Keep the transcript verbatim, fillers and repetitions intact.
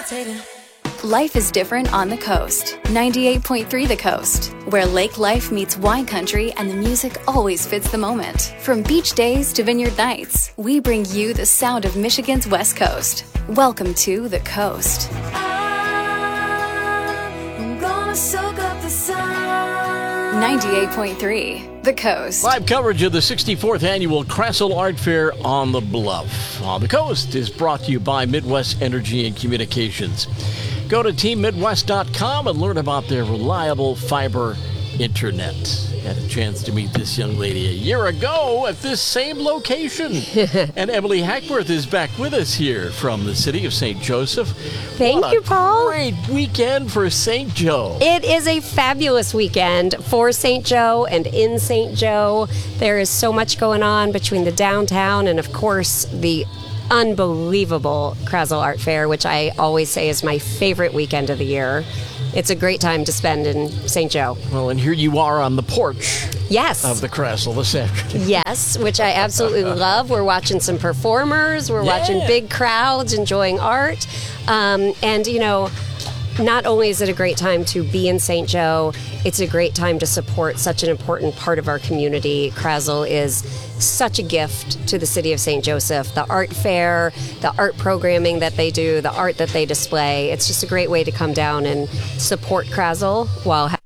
Life is different on the coast. ninety-eight point three The Coast, where lake life meets wine country and the music always fits the moment. From beach days to vineyard nights, we bring you the sound of Michigan's West Coast. Welcome to The Coast. I'm gonna soak up the sun. ninety-eight point three The Coast. Live coverage of the sixty-fourth Annual Krasl Art Fair on the Bluff on the Coast is brought to you by Midwest Energy and Communications. Go to team midwest dot com and learn about their reliable fiber internet. Had a chance to meet this young lady a year ago at this same location. And Emily Hackworth is back with us here from the city of Saint Joseph. Thank what you, Paul. Great weekend for Saint Joe. It is a fabulous weekend for Saint Joe and in Saint Joe. There is so much going on between the downtown and, of course, the unbelievable Krasl Art Fair, which I always say is my favorite weekend of the year. It's a great time to spend in Saint Joe. Well, and here you are on the porch yes. of the Krasl this afternoon. Yes, which I absolutely love. We're watching some performers. We're yeah. watching big crowds enjoying art. Um, and, you know, not only is it a great time to be in Saint Joe, it's a great time to support such an important part of our community. Krasl is such a gift to the city of Saint Joseph. The art fair, the art programming that they do, the art that they display. It's just a great way to come down and support Krasl while